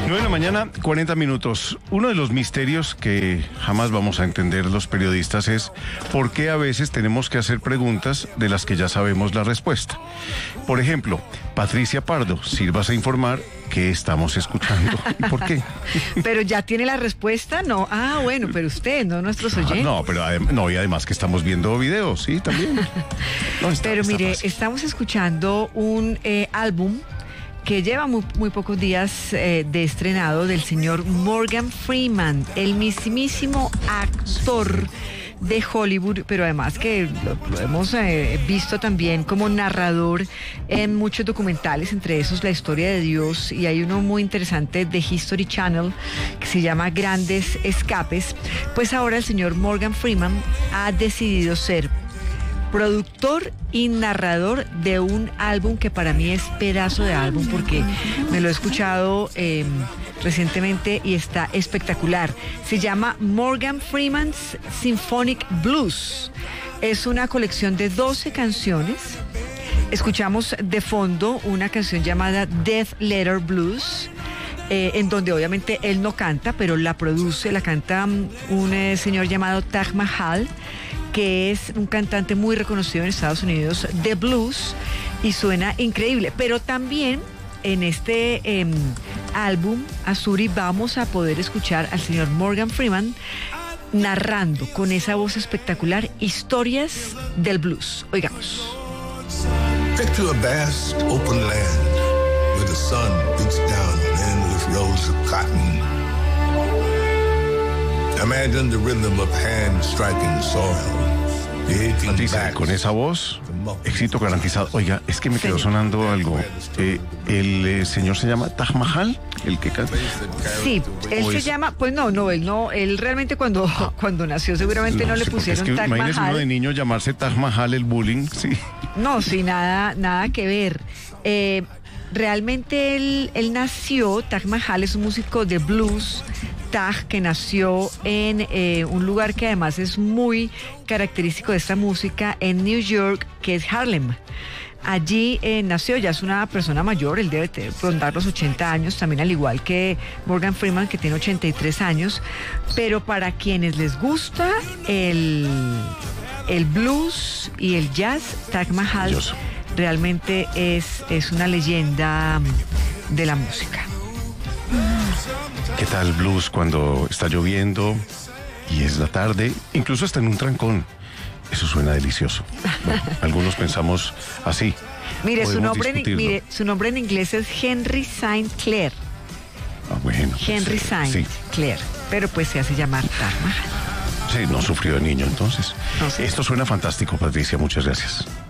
9 de la mañana, 40 minutos. Uno de los misterios que jamás vamos a entender los periodistas es por qué a veces tenemos que hacer preguntas de las que ya sabemos la respuesta. Por ejemplo, Patricia Pardo, sírvase a informar qué estamos escuchando y por qué. ¿Pero ya tiene la respuesta? No. Ah, bueno, pero usted, no nuestros oyentes. No, pero no, y además que estamos viendo videos, sí, también. No, pero mire, fácil. estamos escuchando un álbum que lleva muy pocos días de estrenado, del señor Morgan Freeman, el mismísimo actor de Hollywood, pero además que lo hemos visto también como narrador en muchos documentales, entre esos La Historia de Dios, y hay uno muy interesante de History Channel que se llama Grandes Escapes. Pues ahora el señor Morgan Freeman ha decidido ser productor y narrador de un álbum que para mí es pedazo de álbum, porque me lo he escuchado recientemente y está espectacular. Se llama Morgan Freeman's Symphonic Blues. Es una colección de 12 canciones. Escuchamos de fondo una canción llamada Death Letter Blues, en donde obviamente él no canta, pero la canta un señor llamado Taj Mahal, que es un cantante muy reconocido en Estados Unidos de blues, y suena increíble. Pero también en este álbum, Azuri, vamos a poder escuchar al señor Morgan Freeman narrando con esa voz espectacular historias del blues. Oigamos. Picture a vast open land where the sun beats down on endless rows of cotton. Imagine the rhythm of hand striking soil. Patricia, con esa voz, éxito garantizado. Oiga, es que me quedó sonando algo. ¿El señor se llama Taj Mahal, el que canta? Sí, él se llama, pues él realmente cuando nació seguramente no le pusieron Taj Mahal. Imagínese uno de niño llamarse Taj Mahal, el bullying, sí. No, sí, nada que ver. Realmente él nació, Taj Mahal es un músico de blues, Taj, que nació en un lugar que además es muy característico de esta música, en New York, que es Harlem. Allí nació, ya es una persona mayor, él debe rondar los 80 años, también al igual que Morgan Freeman, que tiene 83 años, pero para quienes les gusta el blues y el jazz, Taj Mahal realmente es una leyenda de la música. ¿Qué tal blues cuando está lloviendo y es la tarde? Incluso hasta en un trancón. Eso suena delicioso. Bueno, algunos pensamos así. Mire, su nombre en inglés es Henry Saint Clair. Ah, bueno. Henry Saint Clair. Pero pues se hace llamar Taj Mahal. Sí, no sufrió de niño entonces. No sé. Esto suena fantástico, Patricia. Muchas gracias.